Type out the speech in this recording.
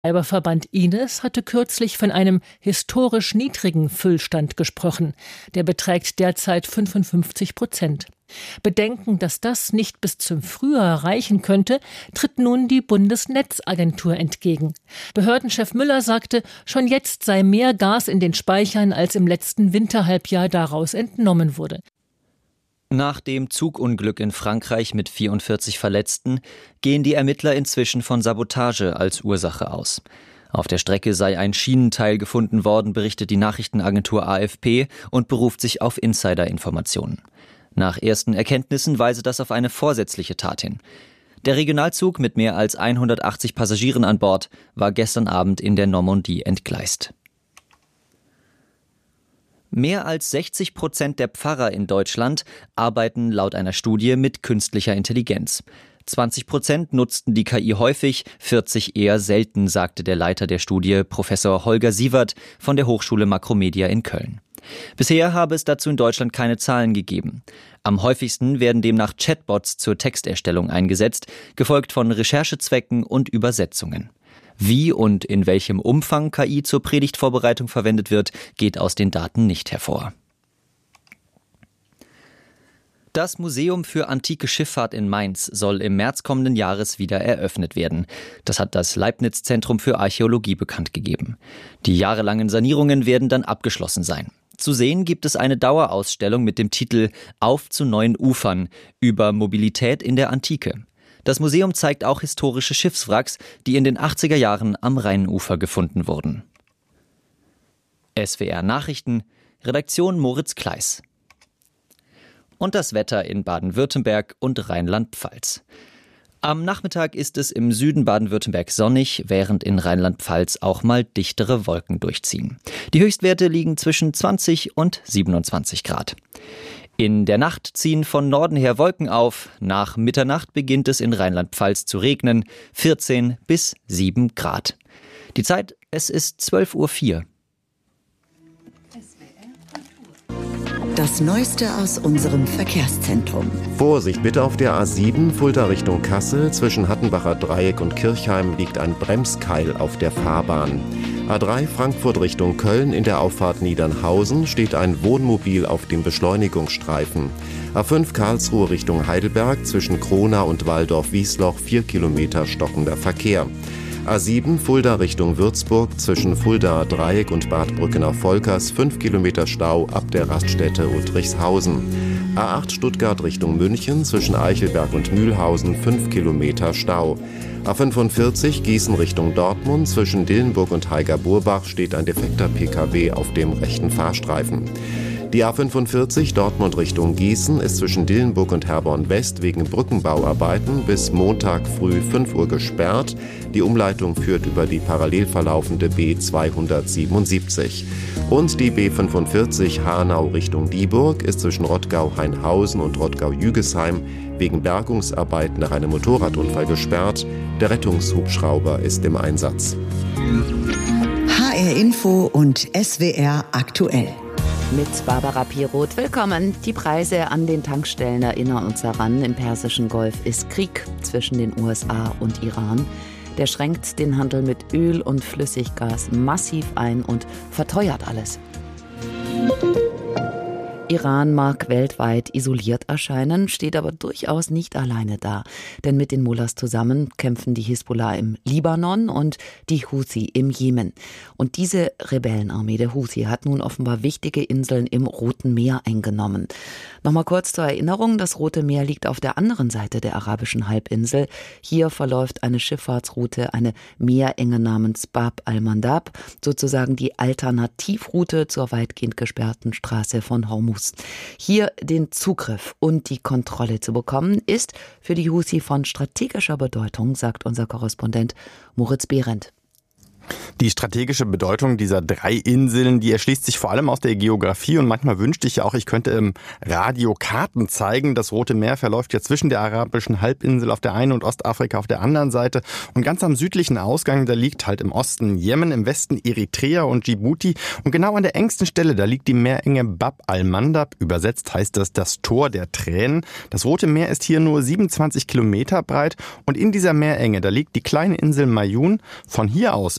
Verband Ines hatte kürzlich von einem historisch niedrigen Füllstand gesprochen. Der beträgt derzeit 55%. Bedenken, dass das nicht bis zum Frühjahr reichen könnte, tritt nun die Bundesnetzagentur entgegen. Behördenchef Müller sagte, schon jetzt sei mehr Gas in den Speichern, als im letzten Winterhalbjahr daraus entnommen wurde. Nach dem Zugunglück in Frankreich mit 44 Verletzten gehen die Ermittler inzwischen von Sabotage als Ursache aus. Auf der Strecke sei ein Schienenteil gefunden worden, berichtet die Nachrichtenagentur AFP und beruft sich auf Insider-Informationen. Nach ersten Erkenntnissen weise das auf eine vorsätzliche Tat hin. Der Regionalzug mit mehr als 180 Passagieren an Bord war gestern Abend in der Normandie entgleist. Mehr als 60% der Pfarrer in Deutschland arbeiten laut einer Studie mit künstlicher Intelligenz. 20% nutzten die KI häufig, 40% eher selten, sagte der Leiter der Studie, Professor Holger Sievert von der Hochschule Makromedia in Köln. Bisher habe es dazu in Deutschland keine Zahlen gegeben. Am häufigsten werden demnach Chatbots zur Texterstellung eingesetzt, gefolgt von Recherchezwecken und Übersetzungen. Wie und in welchem Umfang KI zur Predigtvorbereitung verwendet wird, geht aus den Daten nicht hervor. Das Museum für antike Schifffahrt in Mainz soll im März kommenden Jahres wieder eröffnet werden. Das hat das Leibniz-Zentrum für Archäologie bekannt gegeben. Die jahrelangen Sanierungen werden dann abgeschlossen sein. Zu sehen gibt es eine Dauerausstellung mit dem Titel »Auf zu neuen Ufern« über Mobilität in der Antike. Das Museum zeigt auch historische Schiffswracks, die in den 80er Jahren am Rheinufer gefunden wurden. SWR Nachrichten, Redaktion Moritz Kleiss. Und das Wetter in Baden-Württemberg und Rheinland-Pfalz. Am Nachmittag ist es im Süden Baden-Württemberg sonnig, während in Rheinland-Pfalz auch mal dichtere Wolken durchziehen. Die Höchstwerte liegen zwischen 20 und 27 Grad. In der Nacht ziehen von Norden her Wolken auf. Nach Mitternacht beginnt es in Rheinland-Pfalz zu regnen. 14 bis 7 Grad. Die Zeit, es ist 12:04 Uhr. Das Neueste aus unserem Verkehrszentrum. Vorsicht bitte auf der A7 Fulda Richtung Kassel. Zwischen Hattenbacher Dreieck und Kirchheim liegt ein Bremskeil auf der Fahrbahn. A3 Frankfurt Richtung Köln, in der Auffahrt Niedernhausen steht ein Wohnmobil auf dem Beschleunigungsstreifen. A5 Karlsruhe Richtung Heidelberg, zwischen Kronau und Walldorf-Wiesloch 4 Kilometer stockender Verkehr. A7 Fulda Richtung Würzburg, zwischen Fulda Dreieck und Bad Brückenau-Volkers 5 Kilometer Stau ab der Raststätte Uttrichshausen. A8 Stuttgart Richtung München, zwischen Eichelberg und Mühlhausen 5 Kilometer Stau. A45 Gießen Richtung Dortmund, zwischen Dillenburg und Heiger-Burbach steht ein defekter PKW auf dem rechten Fahrstreifen. Die A45 Dortmund Richtung Gießen ist zwischen Dillenburg und Herborn West wegen Brückenbauarbeiten bis Montag früh 5 Uhr gesperrt. Die Umleitung führt über die parallel verlaufende B277. Und die B45 Hanau Richtung Dieburg ist zwischen Rottgau-Hainhausen und Rottgau-Jügesheim wegen Bergungsarbeiten nach einem Motorradunfall gesperrt. Der Rettungshubschrauber ist im Einsatz. HR Info und SWR aktuell. Mit Barbara Piroth. Willkommen. Die Preise an den Tankstellen erinnern uns daran, im Persischen Golf ist Krieg zwischen den USA und Iran. Der schränkt den Handel mit Öl und Flüssiggas massiv ein und verteuert alles. Iran mag weltweit isoliert erscheinen, steht aber durchaus nicht alleine da. Denn mit den Mullahs zusammen kämpfen die Hisbollah im Libanon und die Houthi im Jemen. Und diese Rebellenarmee der Houthi hat nun offenbar wichtige Inseln im Roten Meer eingenommen. Nochmal kurz zur Erinnerung, das Rote Meer liegt auf der anderen Seite der arabischen Halbinsel. Hier verläuft eine Schifffahrtsroute, eine Meerenge namens Bab al-Mandab, sozusagen die Alternativroute zur weitgehend gesperrten Straße von Hormuz. Hier den Zugriff und die Kontrolle zu bekommen, ist für die Houthi von strategischer Bedeutung, sagt unser Korrespondent Moritz Behrendt. Die strategische Bedeutung dieser 3 Inseln, die erschließt sich vor allem aus der Geografie und manchmal wünschte ich ja auch, ich könnte im Radio Karten zeigen. Das Rote Meer verläuft ja zwischen der arabischen Halbinsel auf der einen und Ostafrika auf der anderen Seite und ganz am südlichen Ausgang, da liegt halt im Osten Jemen, im Westen Eritrea und Djibouti und genau an der engsten Stelle, da liegt die Meerenge Bab al-Mandab, übersetzt heißt das Tor der Tränen. Das Rote Meer ist hier nur 27 Kilometer breit und in dieser Meerenge, da liegt die kleine Insel Mayun. Von hier aus